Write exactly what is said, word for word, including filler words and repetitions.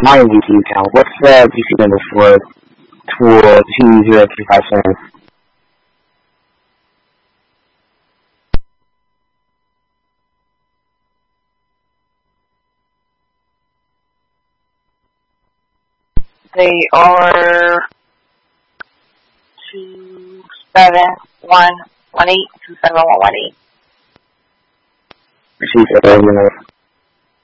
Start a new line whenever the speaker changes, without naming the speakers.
my V T account. What's the V T number for tool two zero three five seven?
They are two seven one one eight two seven one one eight.
Received.